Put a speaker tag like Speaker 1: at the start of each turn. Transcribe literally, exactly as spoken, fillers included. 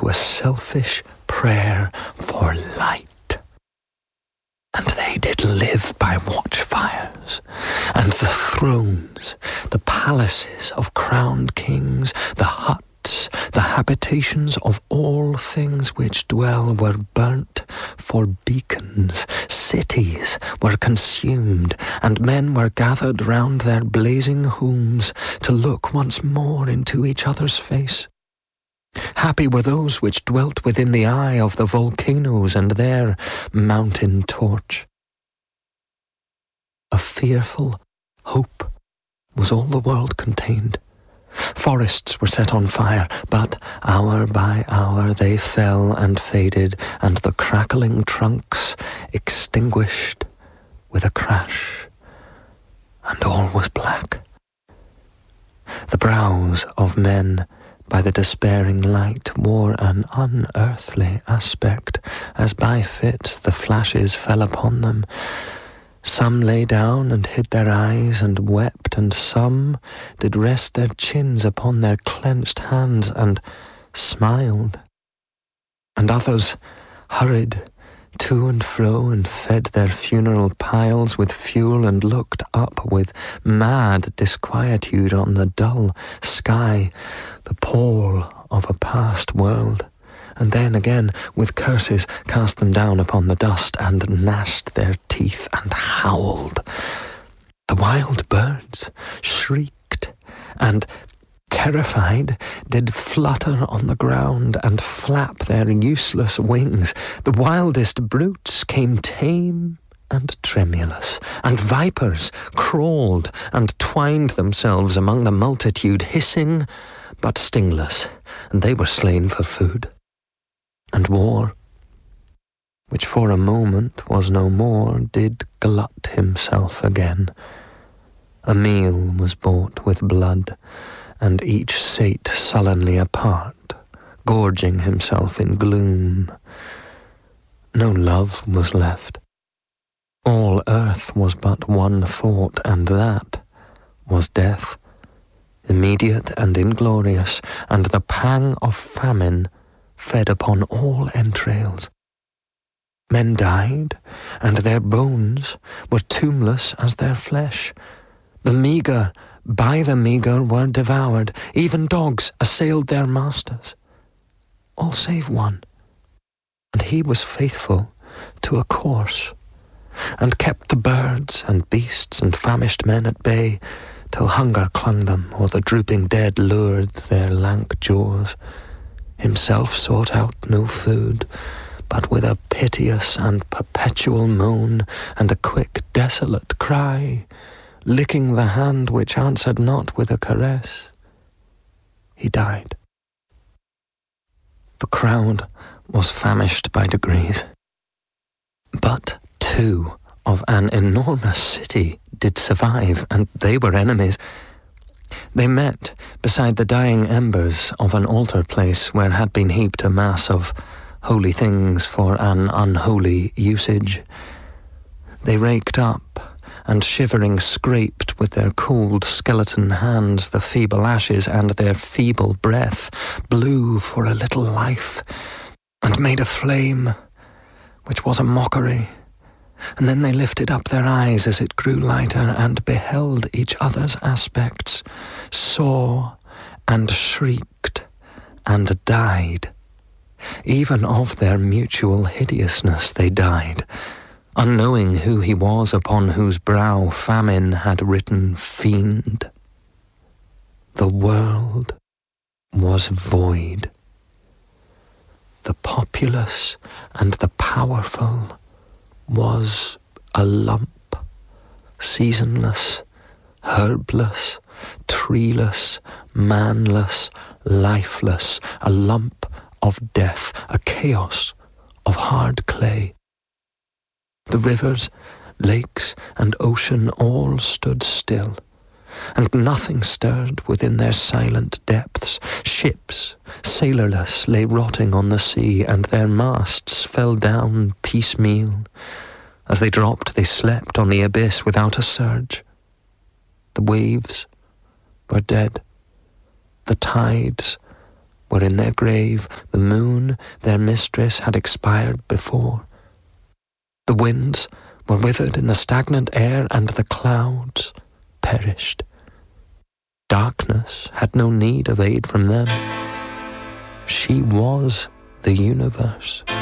Speaker 1: to a selfish prayer for light. And they did live by watchfires, and the thrones, the palaces of crowned kings, the huts, the habitations of all things which dwell were burnt for beacons. Cities were consumed, and men were gathered round their blazing homes to look once more into each other's face. Happy were those which dwelt within the eye of the volcanoes and their mountain torch. A fearful hope was all the world contained. Forests were set on fire, but hour by hour they fell and faded, and the crackling trunks extinguished with a crash, and all was black. The brows of men by the despairing light wore an unearthly aspect, as by fits the flashes fell upon them. Some lay down and hid their eyes and wept, and some did rest their chins upon their clenched hands and smiled. And others hurried to and fro and fed their funeral piles with fuel and looked up with mad disquietude on the dull sky, the pall of a past world, and then again with curses cast them down upon the dust and gnashed their teeth and howled. The wild birds shrieked and, terrified, did flutter on the ground and flap their useless wings. The wildest brutes came tame and tremulous, and vipers crawled and twined themselves among the multitude, hissing but stingless, and they were slain for food. And war, which for a moment was no more, did glut himself again. A meal was bought with blood, and each sate sullenly apart, gorging himself in gloom. No love was left. All earth was but one thought, and that was death, immediate and inglorious, and the pang of famine fed upon all entrails. Men died, and their bones were tombless as their flesh. The meagre by the meagre were devoured. Even dogs assailed their masters, all save one, and he was faithful to a course, and kept the birds and beasts and famished men at bay, till hunger clung them, or the drooping dead lured their lank jaws. Himself sought out no food, but with a piteous and perpetual moan, and a quick desolate cry, licking the hand which answered not with a caress, he died. The crowd was famished by degrees, but two of an enormous city did survive, and they were enemies. They met beside the dying embers of an altar place where had been heaped a mass of holy things for an unholy usage. They raked up, and shivering scraped with their cold skeleton hands the feeble ashes, and their feeble breath blew for a little life, and made a flame, which was a mockery. And then they lifted up their eyes as it grew lighter, and beheld each other's aspects, saw and shrieked and died. Even of their mutual hideousness they died, unknowing who he was upon whose brow famine had written fiend. The world was void. The populous and the powerful was a lump, seasonless, herbless, treeless, manless, lifeless, a lump of death, a chaos of hard clay. The rivers, lakes, and ocean all stood still, and nothing stirred within their silent depths. Ships, sailorless, lay rotting on the sea, and their masts fell down piecemeal. As they dropped, they slept on the abyss without a surge. The waves were dead. The tides were in their grave. The moon, their mistress, had expired before. The winds were withered in the stagnant air, and the clouds perished. Darkness had no need of aid from them. She was the universe.